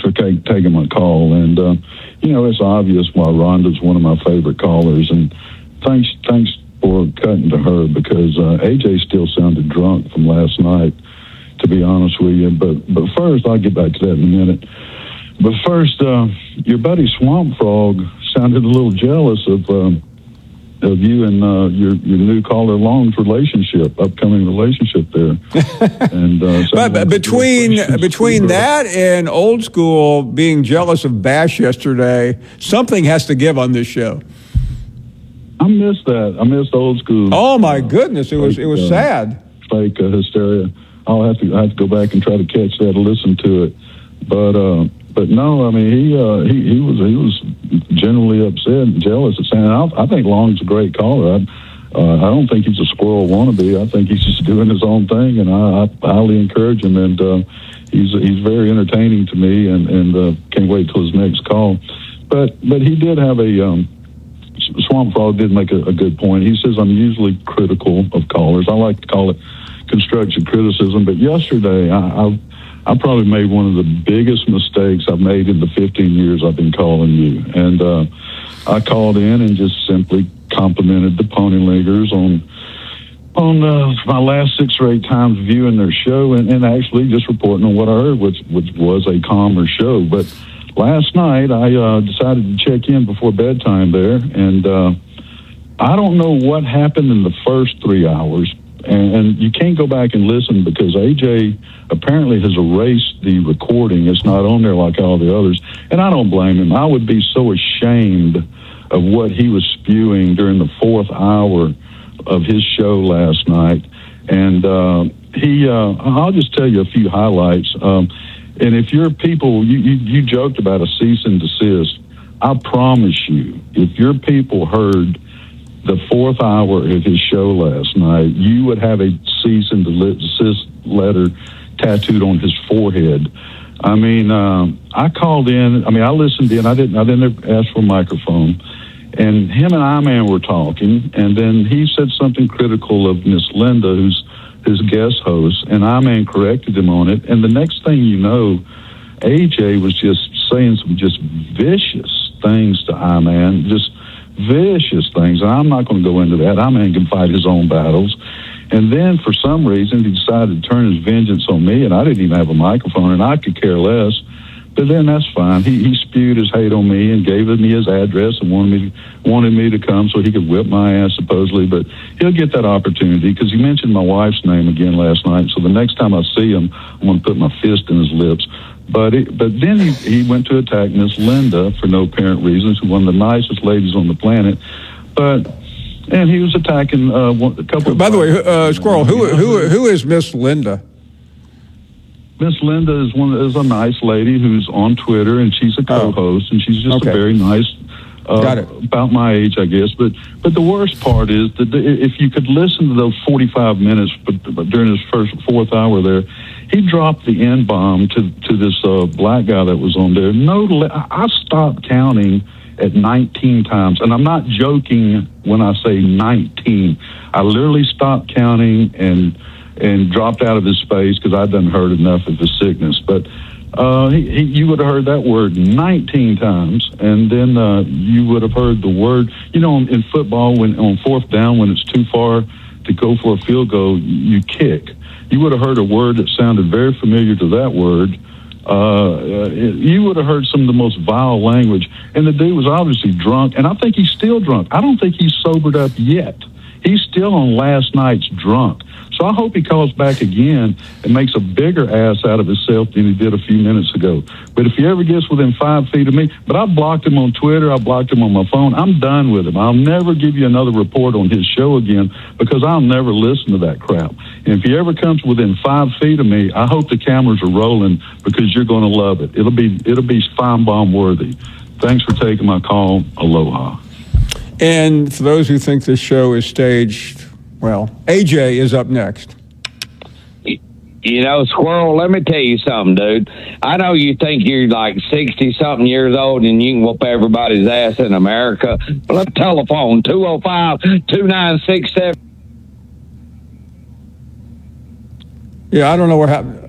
for taking my call. And, it's obvious why Rhonda's one of my favorite callers. And thanks for cutting to her, because AJ still sounded drunk from last night, to be honest with you. But first, I'll get back to that in a minute. But first, your buddy Swamp Frog sounded a little jealous of you and your new caller Long's upcoming relationship there. And but between that and Old School being jealous of Bash yesterday, something has to give on this show. I missed that. I missed Old School. Oh my goodness, it was sad. Fake hysteria. I have to go back and try to catch that and listen to it. But no, I mean he was generally upset and jealous of saying. I think Long's a great caller. I don't think he's a squirrel wannabe. I think he's just doing his own thing, and I highly encourage him. And he's very entertaining to me, and can't wait till his next call. But he did have a Swamp Frog did make a good point. He says I'm usually critical of callers. I like to call it constructive criticism. But yesterday, I probably made one of the biggest mistakes I've made in the 15 years I've been calling you. And I called in and just simply complimented the Pony Leaguers on my last 6 or 8 times viewing their show and actually just reporting on what I heard, which was a calmer show. But last night I decided to check in before bedtime there, and I don't know what happened in the first 3 hours. And you can't go back and listen because AJ apparently has erased the recording. It's not on there like all the others. And I don't blame him. I would be so ashamed of what he was spewing during the 4th hour of his show last night. And I'll just tell you a few highlights. And if your people, you joked about a cease and desist. I promise you, if your people heard the 4th hour of his show last night, you would have a cease and desist letter tattooed on his forehead. I mean, I called in. I mean, I listened in. I didn't ask for a microphone. And him and I-Man were talking, and then he said something critical of Miss Linda, who's his guest host, and I-Man corrected him on it. And the next thing you know, AJ was just saying some just vicious things to I-Man, just vicious things. And I'm not going to go into that. I-Man can fight his own battles. And then for some reason, he decided to turn his vengeance on me, and I didn't even have a microphone, and I could care less. But then that's fine. He spewed his hate on me and gave me his address and wanted me to come so he could whip my ass, supposedly. But he'll get that opportunity because he mentioned my wife's name again last night. So the next time I see him, I'm going to put my fist in his lips. But then he went to attack Miss Linda for no apparent reasons, who's one of the nicest ladies on the planet. And he was attacking a couple. By the way, Squirrel, who is Miss Linda? Miss Linda is a nice lady who's on Twitter, and she's a co-host, and she's just a very nice. Got it. About my age, I guess. But the worst part is that if you could listen to those 45 minutes, but during his 4th hour there, he dropped the N-bomb to this black guy that was on there. I stopped counting at 19 times, and I'm not joking when I say 19. I literally stopped counting and dropped out of his space because I'd done heard enough of his sickness. But you would have heard that word 19 times, and then you would have heard the word, in football, when on 4th down, when it's too far to go for a field goal, you kick. You would have heard a word that sounded very familiar to that word. You would have heard some of the most vile language. And the dude was obviously drunk, and I think he's still drunk. I don't think he's sobered up yet. He's still on last night's drunk. So I hope he calls back again and makes a bigger ass out of himself than he did a few minutes ago. But if he ever gets within 5 feet of me, but I blocked him on Twitter, I blocked him on my phone, I'm done with him. I'll never give you another report on his show again because I'll never listen to that crap. And if he ever comes within 5 feet of me, I hope the cameras are rolling because you're going to love it. It'll be fine bomb worthy. Thanks for taking my call. Aloha. And for those who think this show is staged, well, AJ is up next. Squirrel, let me tell you something, dude. I know you think you're like 60-something years old and you can whoop everybody's ass in America. But let's telephone 205-2967. Yeah, I don't know what happened.